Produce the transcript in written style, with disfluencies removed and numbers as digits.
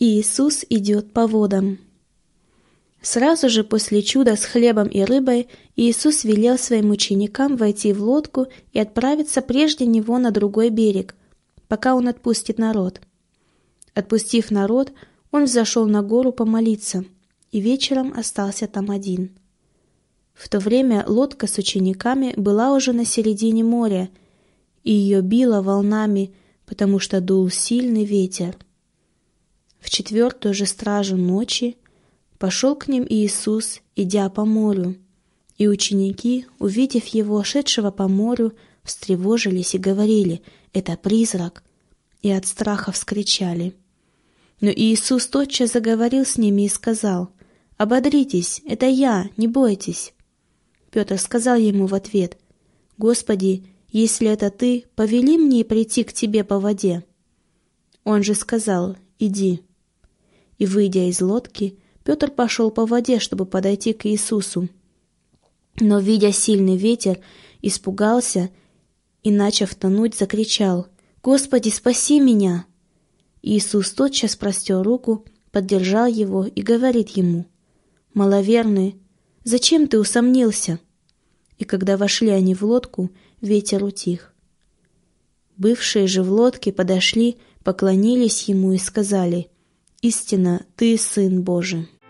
Иисус идет по водам. Сразу же после чуда с хлебом и рыбой Иисус велел своим ученикам войти в лодку и отправиться прежде него на другой берег, пока он отпустит народ. Отпустив народ, он взошел на гору помолиться, и вечером остался там один. В то время лодка с учениками была уже на середине моря, и ее било волнами, потому что дул сильный ветер. В 4-ю же стражу ночи пошел к ним Иисус, идя по морю, и ученики, увидев его, шедшего по морю, встревожились и говорили: «Это призрак!» и от страха вскричали. Но Иисус тотчас заговорил с ними и сказал: «Ободритесь, это я, не бойтесь». Петр сказал ему в ответ: «Господи, если это ты, повели мне прийти к тебе по воде». Он же сказал: «Иди». И, выйдя из лодки, Петр пошел по воде, чтобы подойти к Иисусу. Но, видя сильный ветер, испугался и, начав тонуть, закричал: «Господи, спаси меня!» Иисус тотчас простер руку, поддержал его и говорит ему: «Маловерный, зачем ты усомнился?» И когда вошли они в лодку, ветер утих. Бывшие же в лодке подошли, поклонились ему и сказали: «Истинно, ты Сын Божий».